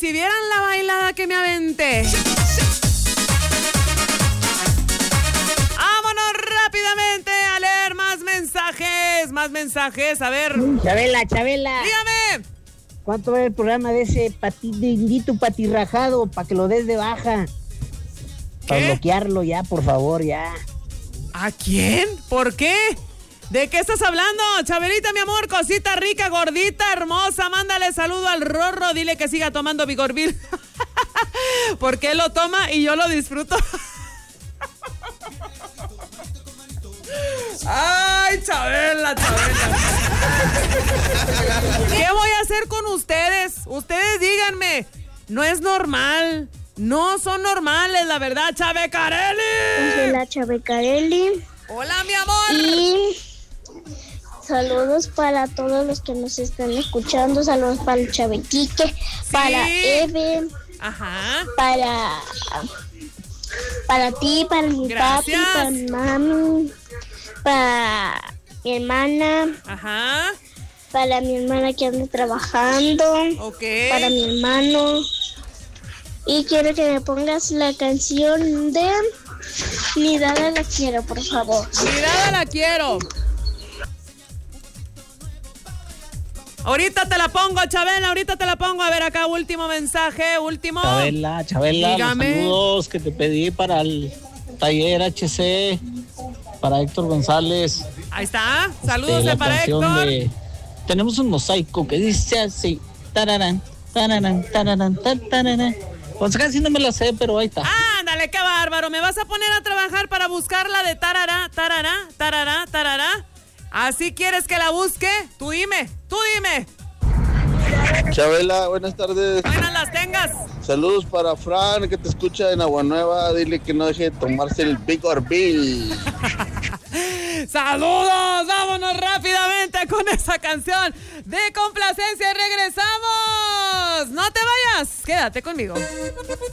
si vieran la bailada que me aventé. Vámonos rápidamente a leer más mensajes. A ver. Chabela. Dígame. ¿Cuánto va el programa de ese patindito patirrajado para que lo des de baja? Para bloquearlo ya, por favor, ya. ¿A quién? ¿Por qué? ¿De qué estás hablando? Chabelita, mi amor, cosita rica, gordita, hermosa. Mándale saludo al Rorro. Dile que siga tomando Vigorvil. Porque él lo toma y yo lo disfruto. Ay, Chabela. ¿Qué voy a hacer con ustedes? Ustedes díganme. No es normal. No son normales, la verdad, Chabecarelli. Hola, Chabecarelli. Hola, mi amor. Y saludos para todos los que nos están escuchando. Saludos para el Chabequique, para Eve. Ajá. Para ti, para mi papi, para mi mami, para mi hermana. Ajá. Para mi hermana que anda trabajando. Ok. Para mi hermano. Y quiero que me pongas la canción de Mirada la quiero, por favor. Mirada la quiero. Ahorita te la pongo, Chabela, ahorita te la pongo. A ver, acá, último mensaje, Chabela, dígame. Los saludos que te pedí para el taller HC, para Héctor González. Ahí está, saludos la para canción Héctor. Tenemos un mosaico que dice así, tararán, tararán, tararán, tararán. Pues casi no me la sé, pero ahí está. Ándale, qué bárbaro. ¿Me vas a poner a trabajar para buscarla de tarará, tarará, tarará, tarará? ¿Así quieres que la busque? Tú dime. Chabela, buenas tardes. Buenas las tengas. Saludos para Fran, que te escucha en Agua Nueva. Dile que no deje de tomarse el Vigorvil. ¡Saludos! ¡Vámonos rápidamente con esa canción de complacencia y regresamos! ¡No te vayas! Quédate conmigo.